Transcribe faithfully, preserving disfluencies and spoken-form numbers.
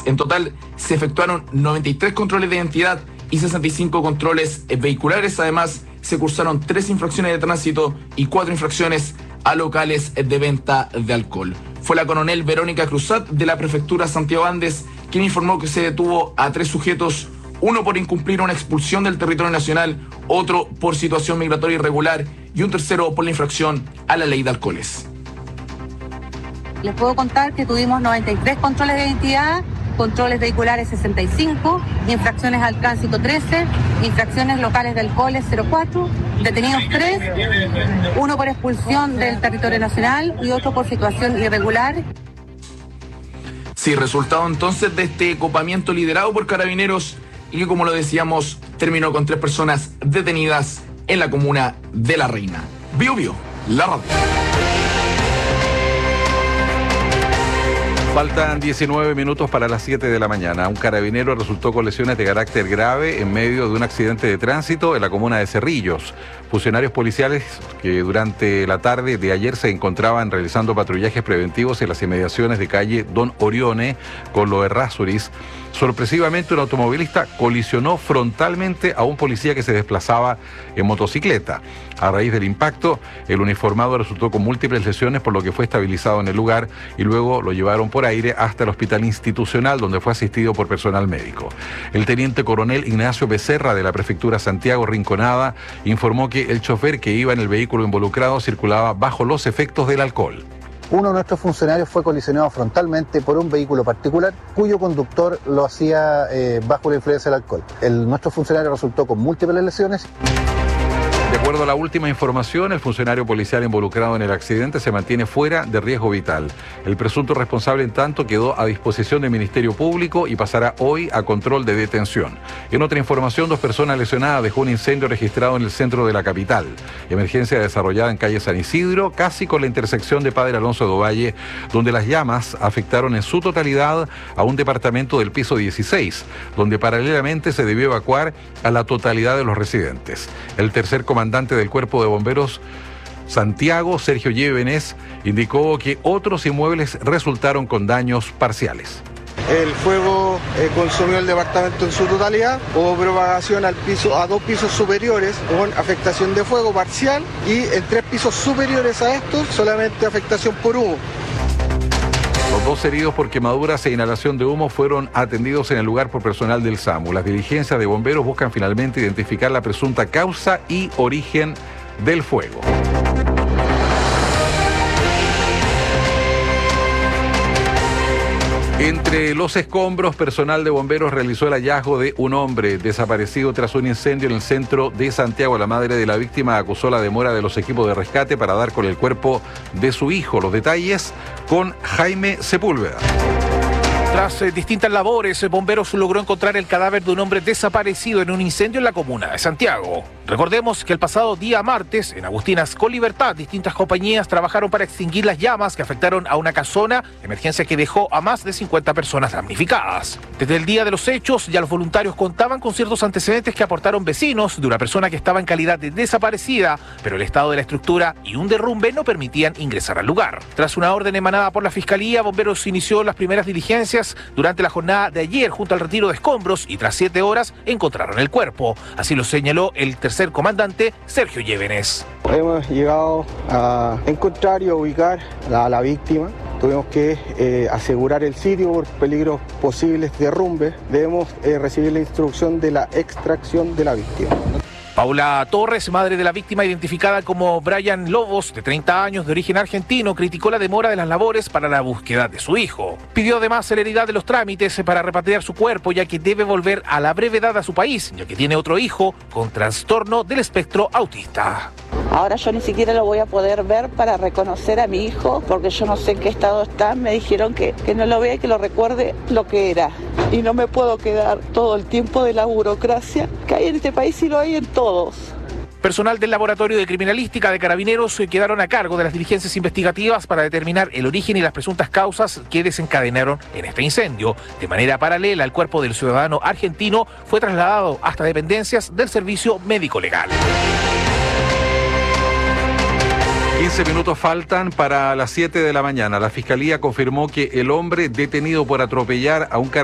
En total, se efectuaron noventa y tres controles de identidad y sesenta y cinco controles vehiculares. Además, se cursaron tres infracciones de tránsito y cuatro infracciones a locales de venta de alcohol. Fue la coronel Verónica Cruzat de la prefectura Santiago Andes quien informó que se detuvo a tres sujetos, uno por incumplir una expulsión del territorio nacional, otro por situación migratoria irregular y un tercero por la infracción a la ley de alcoholes. Les puedo contar que tuvimos noventa y tres controles de identidad, controles vehiculares sesenta y cinco, infracciones al tránsito trece, infracciones locales de alcoholes cero cuatro, detenidos tres, uno por expulsión del territorio nacional y otro por situación irregular. Sí, resultado entonces de este copamiento liderado por Carabineros y que, como lo decíamos, terminó con tres personas detenidas en la comuna de La Reina. Bio Bio, la radio. Faltan diecinueve minutos para las siete de la mañana. Un carabinero resultó con lesiones de carácter grave en medio de un accidente de tránsito en la comuna de Cerrillos. Funcionarios policiales que durante la tarde de ayer se encontraban realizando patrullajes preventivos en las inmediaciones de calle Don Orione con lo Errázuriz. Sorpresivamente, un automovilista colisionó frontalmente a un policía que se desplazaba en motocicleta. A raíz del impacto, el uniformado resultó con múltiples lesiones, por lo que fue estabilizado en el lugar y luego lo llevaron por aire hasta el hospital institucional, donde fue asistido por personal médico. El teniente coronel Ignacio Becerra, de la prefectura Santiago Rinconada, informó que el chofer que iba en el vehículo involucrado circulaba bajo los efectos del alcohol. Uno de nuestros funcionarios fue colisionado frontalmente por un vehículo particular cuyo conductor lo hacía eh, bajo la influencia del alcohol. El, nuestro funcionario resultó con múltiples lesiones. De acuerdo a la última información, el funcionario policial involucrado en el accidente se mantiene fuera de riesgo vital. El presunto responsable, en tanto, quedó a disposición del Ministerio Público y pasará hoy a control de detención. En otra información, dos personas lesionadas dejó un incendio registrado en el centro de la capital. Emergencia desarrollada en calle San Isidro, casi con la intersección de Padre Alonso de Ovalle, donde las llamas afectaron en su totalidad a un departamento del piso dieciséis, donde paralelamente se debió evacuar a la totalidad de los residentes. El tercer comandante del Cuerpo de Bomberos Santiago, Sergio Llévenes, indicó que otros inmuebles resultaron con daños parciales. El fuego eh, consumió el departamento en su totalidad, hubo propagación al piso, a dos pisos superiores con afectación de fuego parcial y en tres pisos superiores a estos solamente afectación por humo. Los dos heridos por quemaduras e inhalación de humo fueron atendidos en el lugar por personal del SAMU. Las diligencias de bomberos buscan finalmente identificar la presunta causa y origen del fuego. Entre los escombros, personal de bomberos realizó el hallazgo de un hombre desaparecido tras un incendio en el centro de Santiago. La madre de la víctima acusó la demora de los equipos de rescate para dar con el cuerpo de su hijo. Los detalles con Jaime Sepúlveda. Tras eh, distintas labores, Bomberos logró encontrar el cadáver de un hombre desaparecido en un incendio en la comuna de Santiago. Recordemos que el pasado día martes, en Agustinas con Libertad, distintas compañías trabajaron para extinguir las llamas que afectaron a una casona, emergencia que dejó a más de cincuenta personas damnificadas. Desde el día de los hechos, ya los voluntarios contaban con ciertos antecedentes que aportaron vecinos de una persona que estaba en calidad de desaparecida, pero el estado de la estructura y un derrumbe no permitían ingresar al lugar. Tras una orden emanada por la Fiscalía, Bomberos inició las primeras diligencias durante la jornada de ayer junto al retiro de escombros y tras siete horas encontraron el cuerpo. Así lo señaló el tercer comandante Sergio Llévenes. Hemos llegado a encontrar y a ubicar a la víctima. Tuvimos que eh, asegurar el sitio por peligros posibles de derrumbes. Debemos eh, recibir la instrucción de la extracción de la víctima. Paula Torres, madre de la víctima identificada como Brian Lobos, de treinta años, de origen argentino, criticó la demora de las labores para la búsqueda de su hijo. Pidió además celeridad de los trámites para repatriar su cuerpo, ya que debe volver a la brevedad a su país, ya que tiene otro hijo con trastorno del espectro autista. Ahora yo ni siquiera lo voy a poder ver para reconocer a mi hijo, porque yo no sé en qué estado está. Me dijeron que, que no lo vea y que lo recuerde lo que era. Y no me puedo quedar todo el tiempo de la burocracia que hay en este país y lo hay en todos. Personal del Laboratorio de Criminalística de Carabineros quedaron a cargo de las diligencias investigativas para determinar el origen y las presuntas causas que desencadenaron en este incendio. De manera paralela, el cuerpo del ciudadano argentino fue trasladado hasta dependencias del Servicio Médico Legal. quince minutos faltan para las siete de la mañana. La Fiscalía confirmó que el hombre detenido por atropellar a un carabinero